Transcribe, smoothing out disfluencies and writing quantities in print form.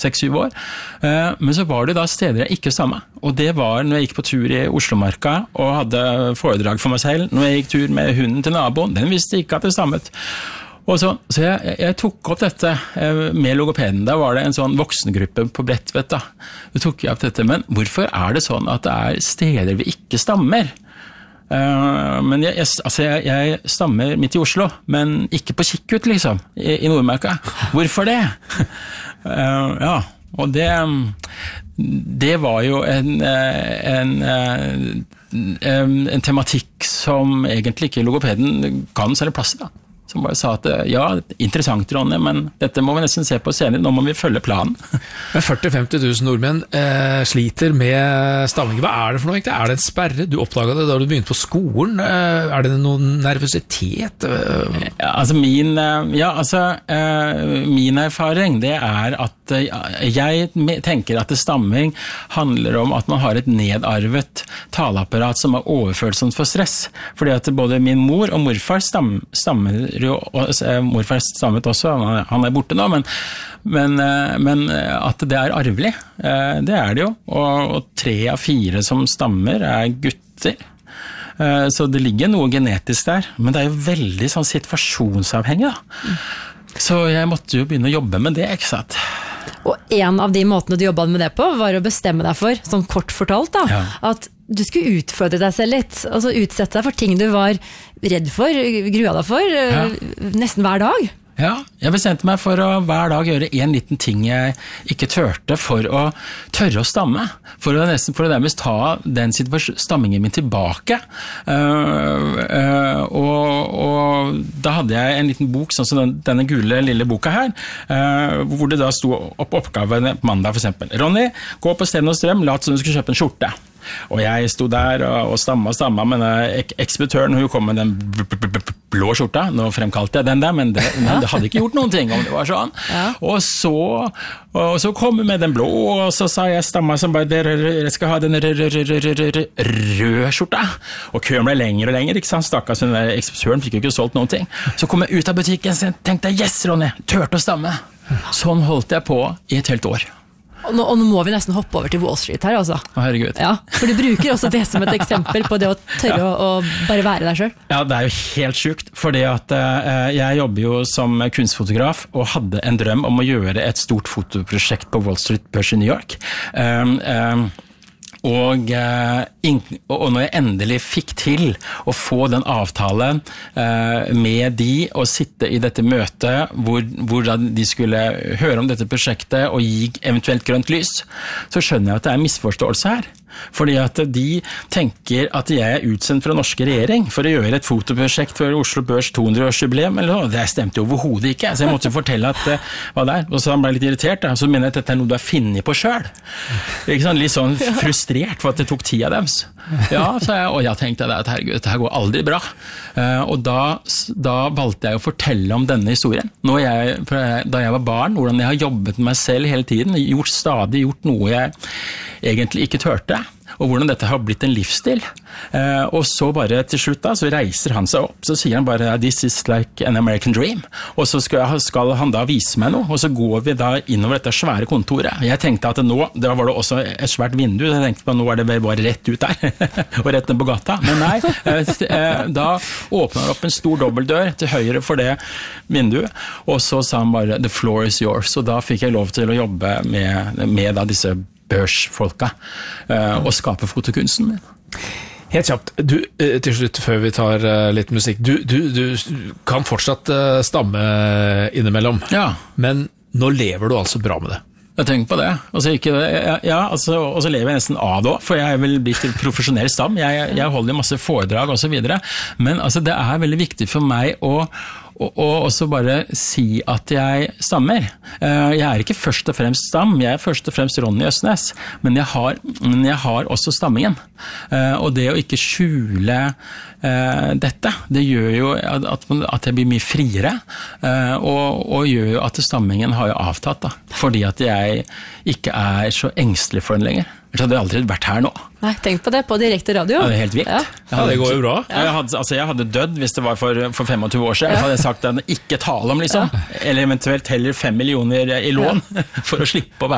6-7 år. Men så var det da steder jeg ikke stammet. Og det var når jeg gikk på tur i Oslomarka og hadde foredrag for meg selv, når jeg gikk tur med hunden til naboen, den visste ikke at det stammet. Og så jeg tok opp dette med logopeden. Da var det en sånn voksengruppe på Bredtvet da. Så tok jeg opp dette, men hvorfor er det sånn at det er steder vi ikke stammer? Men jeg stammer midt i Oslo, men ikke på Kikkut liksom, i Nordmarka. Hvorfor det? Ja, og det var jo en tematikk som egentlig ikke logopeden kan særlig plass i da. Som bare sa at ja, interessant Ronny, men dette må vi nesten se på senere, nå må vi følge planen. Men 40-50 000 nordmenn sliter med stamming. Hva er det for noe egentlig? Er det en sperre? Du oppdaget det da du begynte på skolen. Er det noen nervøsitet? Min erfaring det er at jeg tenker at stamming handler om at man har et nedarvet taleapparat som er overfølsomt for stress. Fordi at både min mor og morfar stammer morfar stammet også, han er borte nå, men at det er arvelig, det er det jo, og 3 av 4 som stammer er gutter, så det ligger noe genetisk der, men det er jo veldig sånn situasjonsavhengig da. Så jeg måtte jo begynne å jobbe med det, ikke sant? Og en av de måtene du jobbet med det på var å bestemme deg for, sånn kort fortalt da, at du skulle utfordre deg selv litt, altså utsette deg for ting du var redd for, grua deg for, nesten hver dag. Ja, jeg bestemte meg for å hver dag gjøre en liten ting jeg ikke tørte for å tørre å stamme, for å nærmest ta den stammingen min tilbake. Og da hadde jeg en liten bok, sånn som denne gule lille boka her, hvor det da stod oppgaven mandag for eksempel. Ronny, gå på Sten og Strøm, lat som du skulle kjøpe en skjorte. Og jeg stod der og stamma, men ekspeditøren, hun kom med den blå skjorta, nå fremkalte jeg den der, men det hadde ikke gjort noen ting om det var sånn. Ja. Og så kom jeg med den blå, og så sa jeg stamma som bare, jeg skal ha den røde skjorta. Og køen ble lenger og lenger, ikke sant? Stakkars, ekspeditøren fikk jo ikke solgt noen ting. Så kom jeg ut av butikken, så tenkte jeg, yes Ronny, tørte å stamme. Sånn holdt jeg på i et helt år. Og nå må vi nesten hoppe over til Wall Street her altså. Herregud. Ja, for du bruker også det som et eksempel på det å tørre å bare være deg selv. Ja, det er jo helt sykt, fordi at jeg jobber jo som kunstfotograf og hadde en drøm om å gjøre et stort fotoprosjekt på Wall Street Børs i New York. Og når jeg endelig fikk til å få den avtalen med de og sitte i dette møtet hvor de skulle høre om dette prosjektet og gi eventuelt grønt lys, så skjønner jeg at det er en misforståelse her. Fordi at de tenker at jeg er utsendt fra norske regjering for å gjøre et fotoprosjekt for Oslo Børs 200-årsjubileum, eller noe. Det stemte jo overhodet ikke, så jeg måtte fortelle at hva det er. Og så han ble litt irritert, så mener jeg at dette er noe du har funnet på selv. Ikke sant? Litt sånn frustrert for at det tok tid av dem. Ja, sa jeg, og jeg tenkte at herregud, dette her går aldri bra. Og da valgte jeg å fortelle om denne historien. Da jeg var barn, hvordan jeg har jobbet med meg selv hele tiden, stadig gjort noe jeg egentlig ikke tørte, og hvordan dette har blitt en livsstil. Og så bare til slutt da, så reiser han seg opp, så sier han bare, this is like an American dream. Og så skal han da vise meg noe, og så går vi da innover dette svære kontoret. Jeg tenkte at da var det også et svært vindu, jeg tenkte på nå var det bare rett ut der, og rett ned på gata. Men nei, da åpner han opp en stor dobbeltdør til høyre for det vinduet, og så sa han bare, the floor is yours. Og da fikk jeg lov til å jobbe med da disse børsfolka og skape fotokunsten min. Helt kjapt, du, til slutt før vi tar litt musikk, du kan fortsatt stamme innimellom, men nå lever du altså bra med det. Jeg tenker på det. Og så lever jeg nesten av det også, for jeg er vel blitt en profesjonell stam. Jeg holder masse foredrag og så videre, men altså, det er veldig viktig for meg å også bare si at jeg stammer. Jeg er ikke først og fremst stam, jeg er først og fremst Ronny Østnes, men jeg har også stammingen. Og det å ikke skjule dette, det gjør jo at jeg blir mye friere, og gjør jo at stammingen har jo avtatt da, fordi at jeg ikke er så engstelig for den lenger. Jeg hadde aldri vært her nå. Nei, tenk på det, på direkte radio. Ja, det er helt vilt. Ja, det går jo bra. Jeg hadde dødd hvis det var for 25 år siden. Jeg hadde sagt at ikke tale om liksom, eller eventuelt heller 5 millioner i lån for å slippe å være